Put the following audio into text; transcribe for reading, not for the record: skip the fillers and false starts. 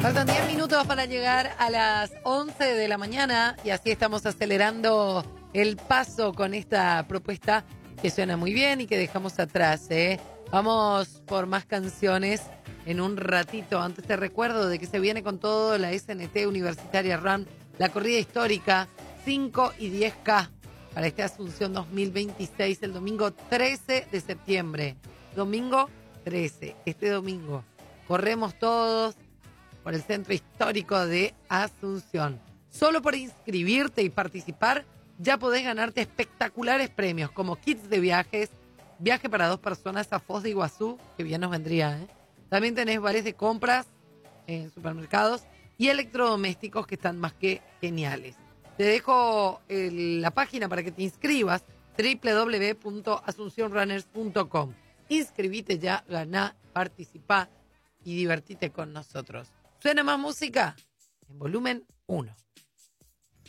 Faltan 10 minutos para llegar a las 11 de la mañana y así estamos acelerando el paso con esta propuesta que suena muy bien y que dejamos atrás, ¿eh? Vamos por más canciones en un ratito. Antes te recuerdo de que se viene con todo la SNT Universitaria Run, la corrida histórica 5 y 10K para esta Asunción 2026, el domingo 13 de septiembre. Domingo 13, este domingo. Corremos todos por el centro histórico de Asunción. Solo por inscribirte y participar ya podés ganarte espectaculares premios como kits de viajes, viaje para 2 personas a Foz de Iguazú, que bien nos vendría, ¿eh? También tenés vales de compras en supermercados y electrodomésticos que están más que geniales. Te dejo la página para que te inscribas, www.asuncionrunners.com. Inscribite ya, ganá, participá y divertite con nosotros. ¿Suena más música? En volumen 1.